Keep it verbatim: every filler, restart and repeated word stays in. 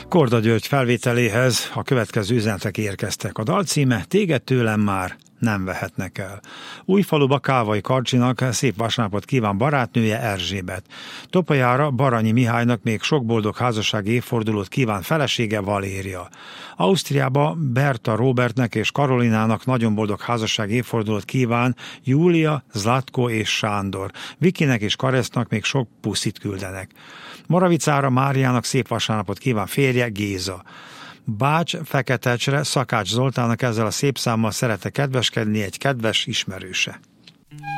Korda György felvételéhez a következő üzenetek érkeztek. A dal címe Téged tőlem már nem vehetnek el. Újfaluba Kávai Karcsinak szép vasárnapot kíván barátnője Erzsébet. Topolyára Baranyi Mihálynak még sok boldog házassági évfordulót kíván felesége Valéria. Ausztriába Berta Robertnek és Karolinának nagyon boldog házassági évfordulót kíván Júlia, Zlatko és Sándor. Vikinek és Karesznak még sok puszit küldenek. Moravicára Máriának szép vasárnapot kíván férje Géza. Bács Feketecsre Szakács Zoltánnak ezzel a szép számmal szerette kedveskedni egy kedves ismerőse.